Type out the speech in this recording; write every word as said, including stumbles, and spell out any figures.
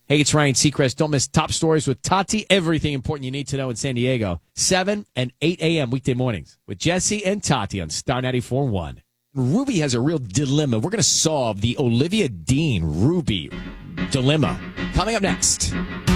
Hey, it's Ryan Seacrest. Don't miss Top Stories with Tati. Everything important you need to know in San Diego. seven and eight a.m. weekday mornings with Jesse and Tati on Star ninety-four point one. Ruby has a real dilemma. We're going to solve the Olivia Dean Ruby dilemma. Coming up next.